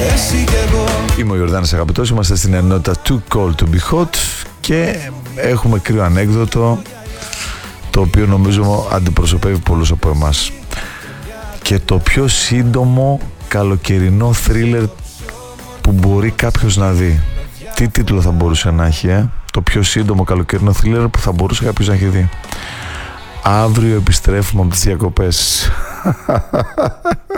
εσύ κι εγώ. Είμαι ο Ιορδάνης Αγαπητός, είμαστε στην ενότητα Too Cold to Be Hot και έχουμε κρύο ανέκδοτο το οποίο νομίζω αντιπροσωπεύει πολλούς από εμάς. Και το πιο σύντομο καλοκαιρινό θρίλερ που μπορεί κάποιος να δει. Τι τίτλο θα μπορούσε να έχει, Το πιο σύντομο καλοκαιρινό θρίλερ που θα μπορούσε κάποιος να έχει δει. Αύριο επιστρέφουμε από τις διακοπές.